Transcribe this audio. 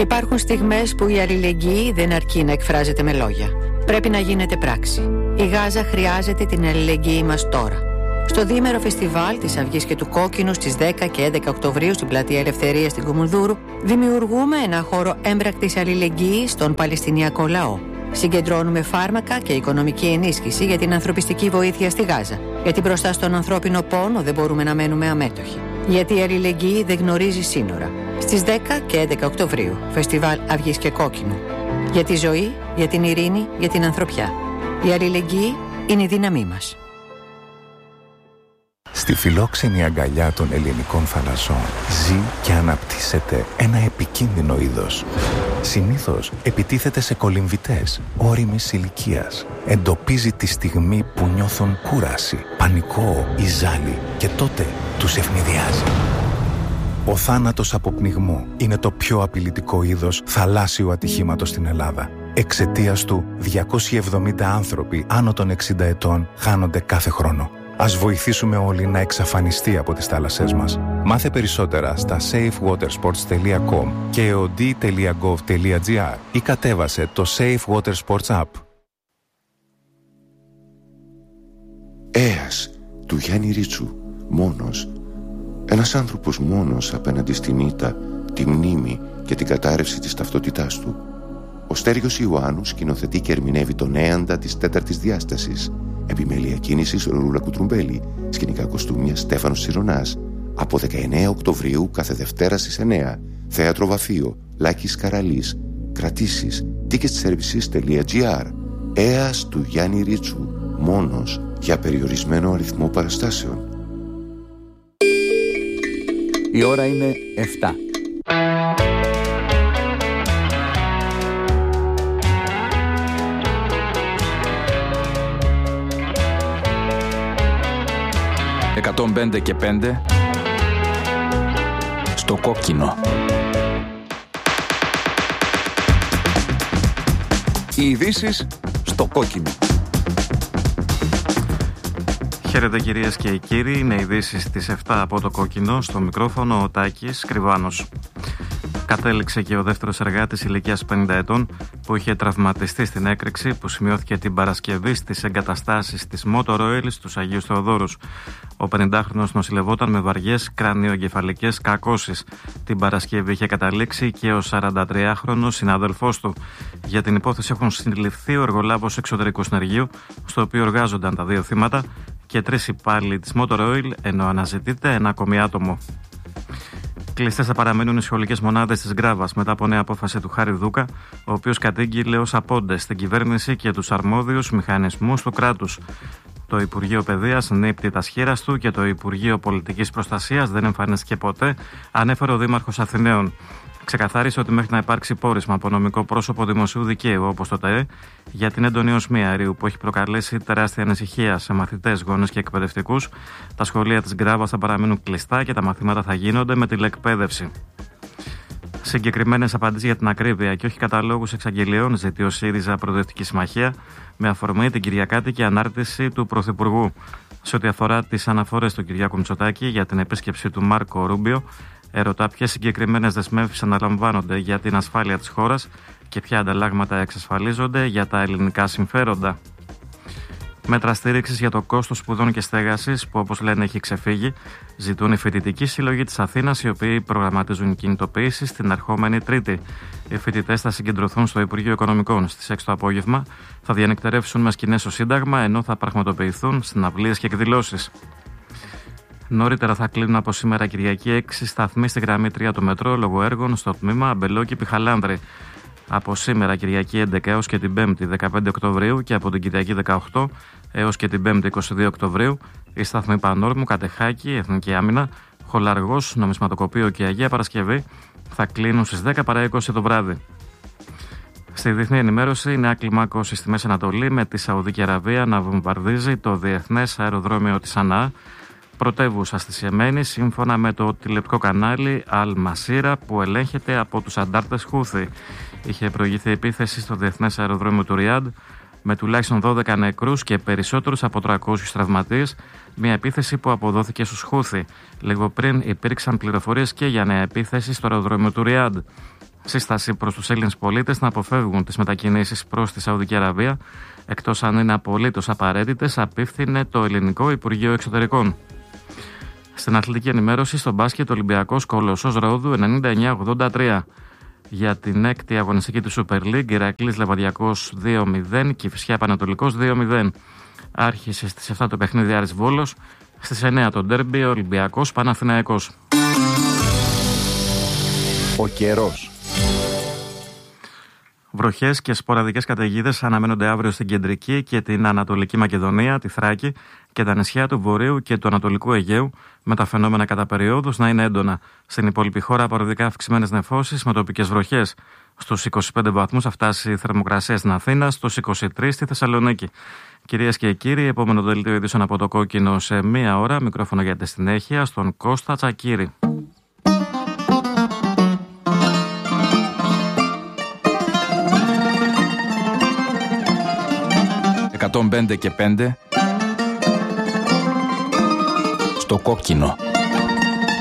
Υπάρχουν στιγμές που η αλληλεγγύη δεν αρκεί να εκφράζεται με λόγια. Πρέπει να γίνεται πράξη. Η Γάζα χρειάζεται την αλληλεγγύη μας τώρα. Στο διήμερο φεστιβάλ της Αυγής και του Κόκκινου στις 10 και 11 Οκτωβρίου στην Πλατεία Ελευθερίας στην Κουμουνδούρου δημιουργούμε ένα χώρο έμπρακτης αλληλεγγύης στον Παλαιστινιακό λαό. Συγκεντρώνουμε φάρμακα και οικονομική ενίσχυση για την ανθρωπιστική βοήθεια στη Γάζα. Γιατί μπροστά στον ανθρώπινο πόνο δεν μπορούμε να μένουμε αμέτωχοι. Γιατί η αλληλεγγύη δεν γνωρίζει σύνορα. Στις 10 και 11 Οκτωβρίου, Φεστιβάλ Αυγής και Κόκκινου. Για τη ζωή, για την ειρήνη, για την ανθρωπιά. Η αλληλεγγύη είναι η δύναμή μας. Στη φιλόξενη αγκαλιά των ελληνικών θαλασσών ζει και αναπτύσσεται ένα επικίνδυνο είδος. Συνήθως επιτίθεται σε κολυμβητές ώριμης ηλικίας. Εντοπίζει τη στιγμή που νιώθουν κούραση, πανικό ή ζάλι και τότε τους ευνηδιάζει. Ο θάνατος από πνιγμό είναι το πιο απειλητικό είδος θαλάσσιου ατυχήματος στην Ελλάδα. Εξαιτίας του, 270 άνθρωποι άνω των 60 ετών χάνονται κάθε χρόνο. Ας βοηθήσουμε όλοι να εξαφανιστεί από τις θάλασσές μας. Μάθε περισσότερα στα safewatersports.com και eod.gov.gr ή κατέβασε το Safe Water Sports App. Έας του Γιάννη Ρίτσου, μόνος. Ένας άνθρωπος μόνος απέναντι στην ήττα, τη μνήμη και την κατάρρευση της ταυτότητάς του. Ο Στέργιος Ιωάννου σκηνοθετεί και ερμηνεύει τον Έαντα της τέταρτης διάστασης. Επιμέλεια κίνησης Ρούλα Κουτρουμπέλη. Σκηνικά κοστούμια Στέφανος Σιρονάς. Από 19 Οκτωβρίου κάθε Δευτέρα στις 9. Θέατρο Βαφείο, Λάκης Καραλής. Κρατήσεις ticketservices.gr. Έας του Γιάννη Ρίτσου, μόνος, για περιορισμένο αριθμό παραστάσεων. Η ώρα είναι 7. «105 και 5» στο κόκκινο. Οι ειδήσεις στο κόκκινο. Χαίρετε κυρίες και κύριοι, είναι ειδήσεις στις 7 από το κόκκινο, στο μικρόφωνο ο Τάκης Κρυβάνος. Κατέληξε και ο δεύτερος εργάτης ηλικίας 50 ετών που είχε τραυματιστεί στην έκρηξη που σημειώθηκε την Παρασκευή στις εγκαταστάσεις της Motor Oil στους Αγίους Θεοδόρους. Ο 50χρονος νοσηλευόταν με βαριές κρανιοεγκεφαλικές κακώσεις. Την Παρασκευή είχε καταλήξει και ο 43χρονος συνάδελφός του. Για την υπόθεση έχουν συλληφθεί ο εργολάβος εξωτερικού συνεργείου, στο οποίο εργάζονταν τα δύο θύματα, και 3 υπάλληλοι της Motor Oil, ενώ αναζητείται ένα ακόμη άτομο. Κλειστές θα παραμείνουν οι σχολικές μονάδες της Γκράβας μετά από νέα απόφαση του Χάρη Δούκα, ο οποίος κατήγγειλε ως απόντες στην κυβέρνηση και τους αρμόδιους μηχανισμούς του κράτους. Το Υπουργείο Παιδείας νύπτει τα σχήρας του και το Υπουργείο Πολιτικής Προστασίας δεν εμφανίστηκε ποτέ, ανέφερε ο Δήμαρχος Αθηναίων. Ξεκαθάρισε ότι μέχρι να υπάρξει πόρισμα από νομικό πρόσωπο δημοσίου δικαίου όπως το ΤΕΕ για την έντονη οσμία αερίου που έχει προκαλέσει τεράστια ανησυχία σε μαθητές, γονείς και εκπαιδευτικούς, τα σχολεία της Γκράβας θα παραμείνουν κλειστά και τα μαθήματα θα γίνονται με τηλεκπαίδευση. Συγκεκριμένες απαντήσεις για την ακρίβεια και όχι καταλόγους εξαγγελιών ζητεί ο ΣΥΡΙΖΑ Προοδευτική Συμμαχία με αφορμή την κυριακάτικη ανάρτηση του Πρωθυπουργού. Σε ό,τι αφορά τις αναφορές του Κυριάκου Μητσοτάκη για την επίσκεψη του Μάρκο Ρούμπιο, ερωτά ποιες συγκεκριμένες δεσμεύσεις αναλαμβάνονται για την ασφάλεια της χώρας και ποια ανταλλάγματα εξασφαλίζονται για τα ελληνικά συμφέροντα. Μέτρα στήριξης για το κόστος σπουδών και στέγασης, που όπως λένε έχει ξεφύγει, ζητούν οι φοιτητικοί σύλλογοι της Αθήνας, οι οποίοι προγραμματίζουν κινητοποίηση στην ερχόμενη Τρίτη. Οι φοιτητές θα συγκεντρωθούν στο Υπουργείο Οικονομικών στις 6 το απόγευμα, θα διανυκτερεύσουν με σκηνές στο Σύνταγμα, ενώ θα πραγματοποιηθούν συναυλίες και εκδηλώσεις. Νωρίτερα θα κλείνουν από σήμερα Κυριακή 6 σταθμοί στη γραμμή 3 του μετρό λόγω έργων στο τμήμα Αμπελόκηπη-Χαλάνδρη. Από σήμερα Κυριακή 11 έως και την 5η 15 Οκτωβρίου και από την Κυριακή 18 έως και την 5η 22 Οκτωβρίου οι σταθμοί Πανόρμου, Κατεχάκη, Εθνική Άμυνα, Χολαργός, Νομισματοκοπείο και Αγία Παρασκευή θα κλείνουν στις 10 παρά 20 το βράδυ. Στη διεθνή ενημέρωση, η νέα κλιμάκωση στη Μέση Ανατολή με τη Σαουδική Αραβία να βομβαρδίζει το διεθνές αεροδρόμιο της Σανά, πρωτεύουσα στη Ιεμένη, σύμφωνα με το τηλεοπτικό κανάλι Al Masira που ελέγχεται από τους αντάρτες Χούθη. Είχε προηγηθεί επίθεση στο διεθνές αεροδρόμιο του Ριάντ με τουλάχιστον 12 νεκρούς και περισσότερους από 300 τραυματίες, μια επίθεση που αποδόθηκε στους Χούθη. Λίγο πριν υπήρξαν πληροφορίες και για νέα επίθεση στο αεροδρόμιο του Ριάντ. Σύσταση προς τους Έλληνες πολίτες να αποφεύγουν τις μετακινήσεις προς τη Σαουδική Αραβία, εκτός αν είναι απολύτως απαραίτητες, απίφθινε το Ελληνικό Υπουργείο Εξωτερικών. Στην αθλητική ενημέρωση, στο μπάσκετ, ο Ολυμπιακός Κολοσσός Ρόδου 99-83. Για την έκτη αγωνιστική του Super League, Ηρακλής Λεβαδιακός 2-0, Κηφισιά Πανατολικός 2-0. Άρχισε στις 7 το παιχνίδι Άρης Βόλος, στις 9 το ντέρμπι Ολυμπιακός Παναθηναϊκός. Ο καιρός. Βροχές και σποραδικές καταιγίδες αναμένονται αύριο στην κεντρική και την Ανατολική Μακεδονία, τη Θράκη και τα νησιά του Βορείου και του Ανατολικού Αιγαίου, με τα φαινόμενα κατά περιόδους να είναι έντονα. Στην υπόλοιπη χώρα, παροδικά αυξημένες νεφώσεις με τοπικές βροχές. Στους 25 βαθμούς θα φτάσει η θερμοκρασία στην Αθήνα, στους 23 στη Θεσσαλονίκη. Κυρίες και κύριοι, επόμενο δελτίο ειδήσεων από το Κόκκινο σε μία ώρα. Μικρόφωνο για τη συνέχεια στον Κώστα Τσακύρη. 105 και 5 στο Κόκκινο.